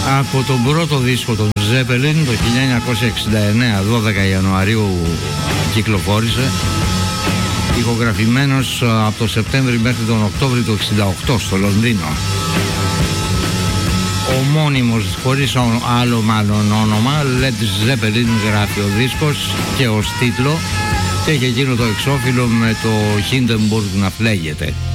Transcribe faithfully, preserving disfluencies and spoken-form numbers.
Από τον πρώτο δίσκο των Zeppelin το χίλια εννιακόσια εξήντα εννέα, δώδεκα Ιανουαρίου κυκλοφόρησε, ηχογραφημένος από το Σεπτέμβρη μέχρι τον Οκτώβρη του εξήντα οκτώ στο Λονδίνο. Ομώνυμος, χωρίς άλλο μάλλον όνομα, Led Zeppelin γράφει ο δίσκος και ως τίτλο, και έχει εκείνο το εξώφυλλο με το Hindenburg να φλέγεται.